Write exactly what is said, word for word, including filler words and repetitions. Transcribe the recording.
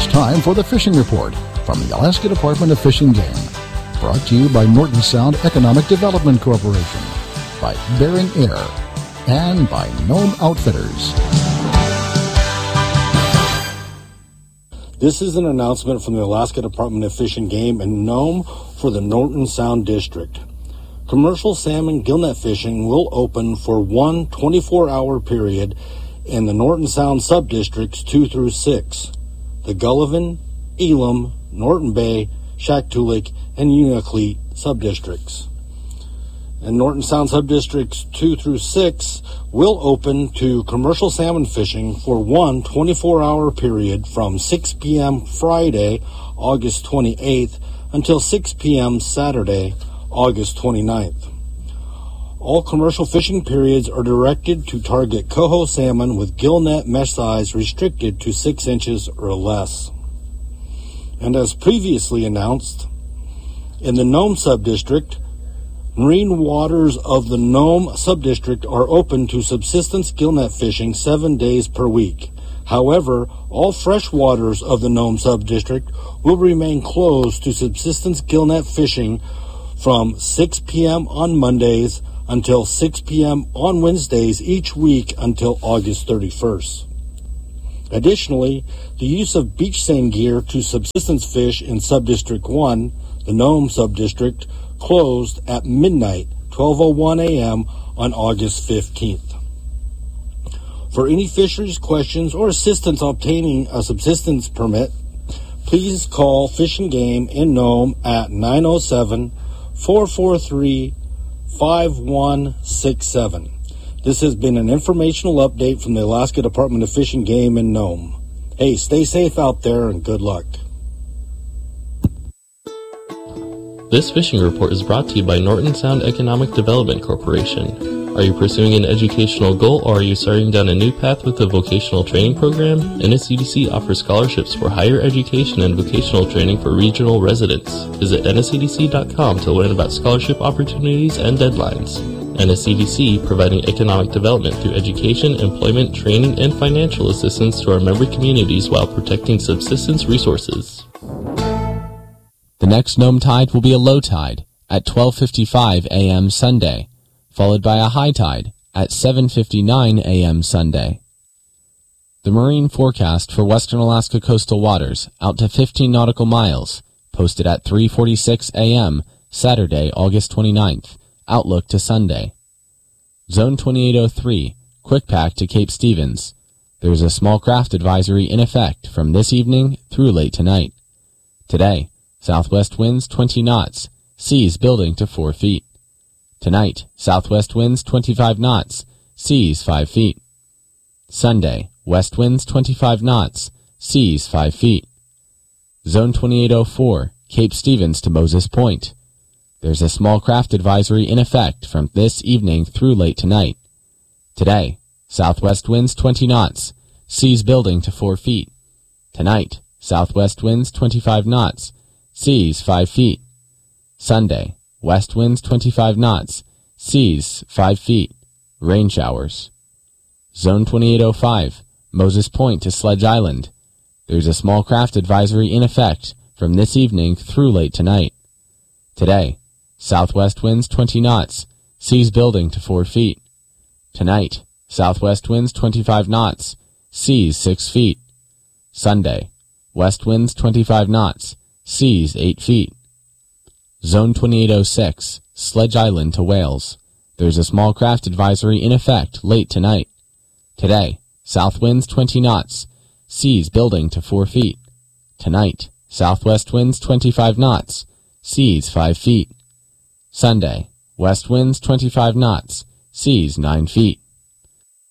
time for the Fishing Report from the Alaska Department of Fish and Game. Brought to you by Norton Sound Economic Development Corporation, by Bering Air, and by Nome Outfitters. This is an announcement from the Alaska Department of Fish and Game and Nome for the Norton Sound District. Commercial salmon gillnet fishing will open for one twenty-four hour period in the Norton Sound subdistricts two through six, the Gullivan, Elam, Norton Bay, Shaktoolik, and Unalakleet subdistricts. And Norton Sound subdistricts two through six will open to commercial salmon fishing for one twenty-four hour period from six p.m. Friday, August twenty-eighth, until six p.m. Saturday, August twenty-ninth. All commercial fishing periods are directed to target coho salmon with gillnet mesh size restricted to six inches or less. And as previously announced, in the Nome subdistrict, marine waters of the Nome subdistrict are open to subsistence gillnet fishing seven days per week. However, all fresh waters of the Nome subdistrict will remain closed to subsistence gillnet fishing from six p.m. on Mondays until six p.m. on Wednesdays each week until August thirty-first. Additionally, the use of beach seine gear to subsistence fish in Subdistrict one, the Nome subdistrict, closed at midnight, twelve oh one a.m. on August fifteenth. For any fisheries questions or assistance obtaining a subsistence permit, please call Fish and Game in Nome at nine oh seven, four four three, five one six seven. This has been an informational update from the Alaska Department of Fish and Game in Nome. Hey, stay safe out there and good luck. This fishing report is brought to you by Norton Sound Economic Development Corporation. Are you pursuing an educational goal, or are you starting down a new path with a vocational training program? N S C D C offers scholarships for higher education and vocational training for regional residents. Visit N S C D C dot com to learn about scholarship opportunities and deadlines. N S C D C, providing economic development through education, employment, training, and financial assistance to our member communities while protecting subsistence resources. The next Nome tide will be a low tide at twelve fifty-five a.m. Sunday, followed by a high tide at seven fifty-nine a.m. Sunday. The marine forecast for western Alaska coastal waters out to fifteen nautical miles, posted at three forty-six a.m. Saturday, August twenty-ninth, outlook to Sunday. Zone twenty-eight oh three, quick pack to Cape Stevens. There is a small craft advisory in effect from this evening through late tonight. Today, southwest winds twenty knots, seas building to four feet. Tonight, southwest winds twenty-five knots, seas five feet. Sunday, west winds twenty-five knots, seas five feet. Zone twenty-eight oh four, Cape Stevens to Moses Point. There's a small craft advisory in effect from this evening through late tonight. Today, southwest winds twenty knots, seas building to four feet. Tonight, southwest winds twenty-five knots, seas five feet. Sunday, west winds twenty-five knots, seas five feet. Rain showers. Zone twenty-eight oh five, Moses Point to Sledge Island. There's a small craft advisory in effect from this evening through late tonight. Today, southwest winds twenty knots, seas building to four feet. Tonight, southwest winds twenty-five knots, seas six feet. Sunday, west winds twenty-five knots, seas eight feet. Zone twenty-eight oh six, Sledge Island to Wales. There's a small craft advisory in effect late tonight. Today, south winds twenty knots, seas building to four feet. Tonight, southwest winds twenty-five knots, seas five feet. Sunday, west winds twenty-five knots, seas nine feet.